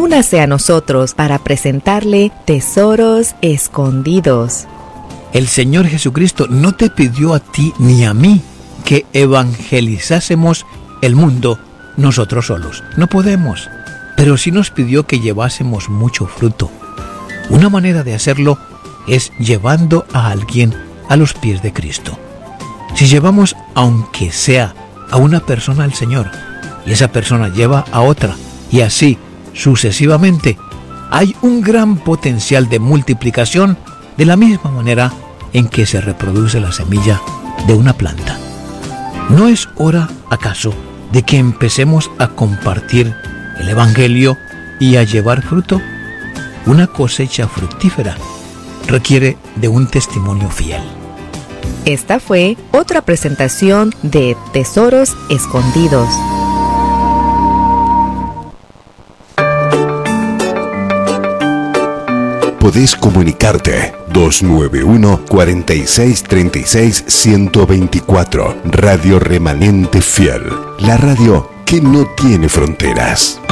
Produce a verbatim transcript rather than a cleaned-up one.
únase a nosotros para presentarle tesoros escondidos. El Señor Jesucristo no te pidió a ti ni a mí que evangelizásemos el mundo nosotros solos. No podemos. Pero sí nos pidió que llevásemos mucho fruto. Una manera de hacerlo es llevando a alguien a los pies de Cristo. Si llevamos, aunque sea, a una persona al Señor, y esa persona lleva a otra, y así sucesivamente, hay un gran potencial de multiplicación de la misma manera en que se reproduce la semilla de una planta. ¿No es hora, acaso, de que empecemos a compartir el Evangelio y a llevar fruto? Una cosecha fructífera requiere de un testimonio fiel. Esta fue otra presentación de Tesoros Escondidos. Podés comunicarte dos nueve uno, cuatro seis, tres seis, uno dos cuatro. Radio Remanente Fiel, la radio que no tiene fronteras.